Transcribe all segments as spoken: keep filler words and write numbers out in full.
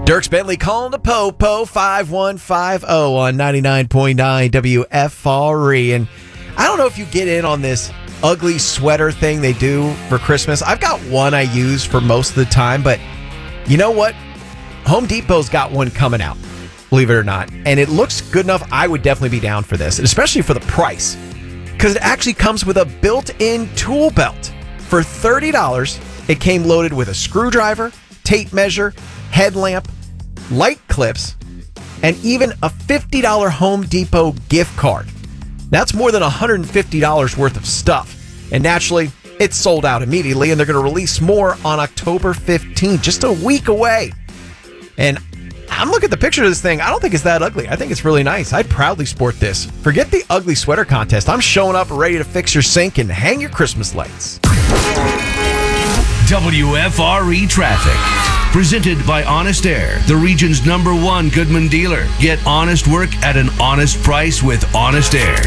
Dirks Bentley calling to Popo five one five zero on ninety-nine point nine W F R E. And I don't know if you get in on this ugly sweater thing they do for Christmas. I've got one I use for most of the time, but you know what? Home Depot's got one coming out, believe it or not. And it looks good enough. I would definitely be down for this, especially for the price, because it actually comes with a built-in tool belt. For thirty dollars, it came loaded with a screwdriver, tape measure, headlamp, light clips, and even a fifty dollars Home Depot gift card. That's more than one hundred fifty dollars worth of stuff. And naturally, it's sold out immediately, and they're going to release more on October fifteenth, just a week away. And I'm looking at the picture of this thing. I don't think it's that ugly. I think it's really nice. I'd proudly sport this. Forget the ugly sweater contest. I'm showing up ready to fix your sink and hang your Christmas lights. W F R E Traffic. Presented by Honest Air, the region's number one Goodman dealer. Get honest work at an honest price with Honest Air.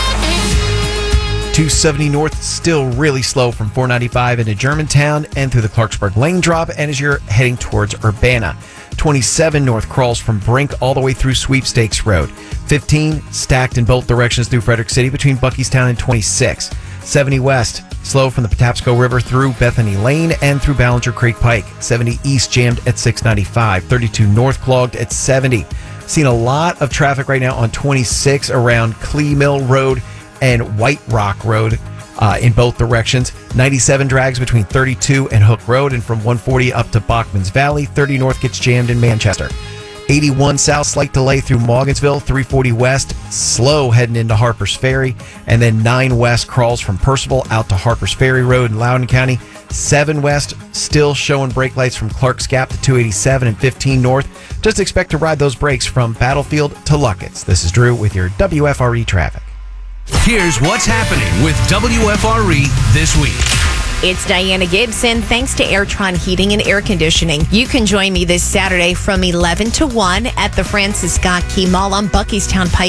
two seventy North still really slow from four ninety-five into Germantown and through the Clarksburg Lane drop, and as you're heading towards Urbana. twenty-seven North crawls from Brink all the way through Sweepstakes Road. fifteen stacked in both directions through Frederick City between Buckystown and twenty-six. seventy West slow from the Patapsco River through Bethany Lane and through Ballinger Creek Pike. seventy East jammed at six ninety-five. thirty-two North clogged at seventy. Seen a lot of traffic right now on twenty-six around Clee Mill Road and White Rock Road uh, in both directions. ninety-seven drags between thirty-two and Hook Road, and from one forty up to Bachman's Valley. thirty North gets jammed in Manchester. eighty-one South, slight delay through Morgansville. three forty West, slow heading into Harpers Ferry. And then nine West crawls from Percival out to Harpers Ferry Road in Loudoun County. seven West, still showing brake lights from Clark's Gap to two eighty-seven, and fifteen North. Just expect to ride those brakes from Battlefield to Luckett's. This is Drew with your W F R E traffic. Here's what's happening with W F R E this week. It's Diana Gibson. Thanks to Airtron Heating and Air Conditioning. You can join me this Saturday from eleven to one at the Francis Scott Key Mall on Buckystown Pike.